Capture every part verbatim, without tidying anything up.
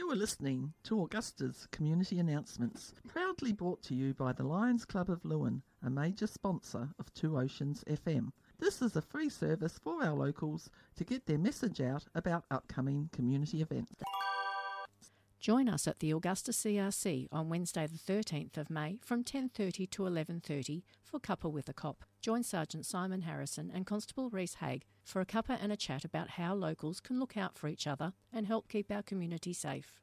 You are listening to Augusta's Community Announcements, proudly brought to you by the Lions Club of Lewin, a major sponsor of Two Oceans F M. This is a free service for our locals to get their message out about upcoming community events. Join us at the Augusta C R C on Wednesday the thirteenth of May from ten thirty to eleven thirty for Cuppa with a Cop. Join Sergeant Simon Harrison and Constable Reese Haig for a cuppa and a chat about how locals can look out for each other and help keep our community safe.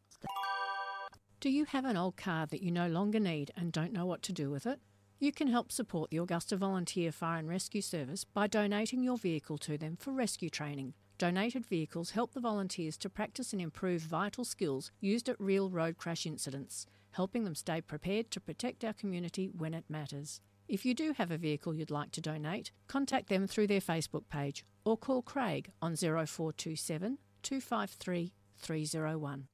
Do you have an old car that you no longer need and don't know what to do with it? You can help support the Augusta Volunteer Fire and Rescue Service by donating your vehicle to them for rescue training. Donated vehicles help the volunteers to practice and improve vital skills used at real road crash incidents, helping them stay prepared to protect our community when it matters. If you do have a vehicle you'd like to donate, contact them through their Facebook page or call Craig on zero four two seven, two five three, three zero one.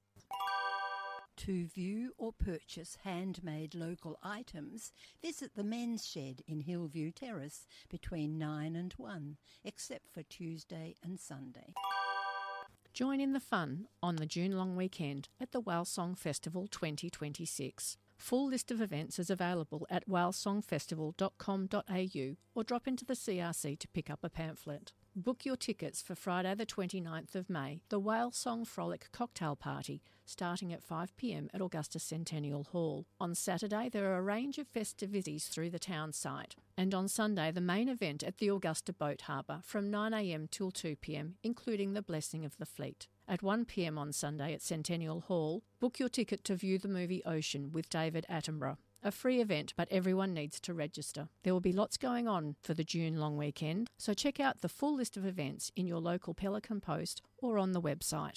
To view or purchase handmade local items, visit the Men's Shed in Hillview Terrace between nine and one, except for Tuesday and Sunday. Join in the fun on the June long weekend at the Whale Song Festival twenty twenty-six. Full list of events is available at whale song festival dot com dot a u or drop into the C R C to pick up a pamphlet. Book your tickets for Friday the twenty-ninth of May, the Whale Song Frolic Cocktail Party, starting at five p m at Augusta Centennial Hall. On Saturday there are a range of festivities through the town site, and on Sunday the main event at the Augusta Boat Harbour from nine a m till two p m, including the Blessing of the Fleet. At one p m on Sunday at Centennial Hall, book your ticket to view the movie Ocean with David Attenborough. A free event, but everyone needs to register. There will be lots going on for the June long weekend, so check out the full list of events in your local Pelican Post or on the website.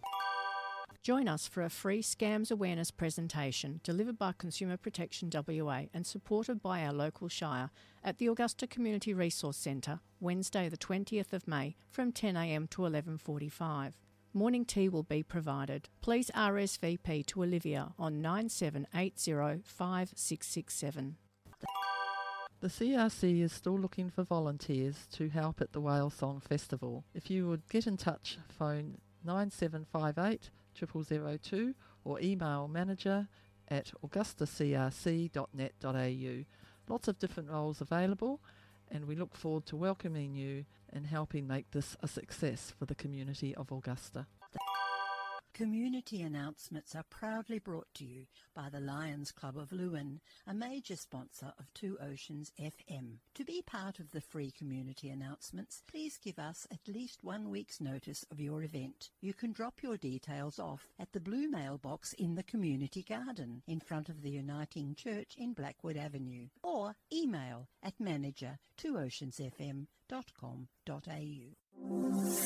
Join us for a free Scams Awareness presentation delivered by Consumer Protection W A and supported by our local shire at the Augusta Community Resource Centre, Wednesday the twentieth of May from ten a m to eleven forty-five. Morning tea will be provided. Please R S V P to Olivia on nine seven eight zero, five six six seven. The C R C is still looking for volunteers to help at the Whale Song Festival. If you would get in touch, phone nine seven five eight, zero zero zero two or email manager at augusta c r c dot net dot a u. Lots of different roles available, and we look forward to welcoming you and helping make this a success for the community of Augusta. Community announcements are proudly brought to you by the Lions Club of Lewin, a major sponsor of Two Oceans F M. To be part of the free community announcements, please give us at least one week's notice of your event. You can drop your details off at the blue mailbox in the community garden in front of the Uniting Church in Blackwood Avenue, or email at manager two oceans f m dot com dot a u.